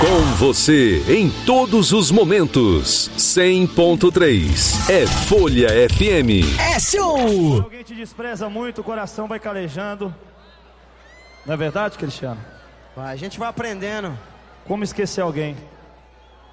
Com você em todos os momentos. 100.3 é Folha FM. É show! Alguém te despreza muito, o coração vai calejando. Não é verdade, Cristiano? A gente vai aprendendo. Como esquecer alguém?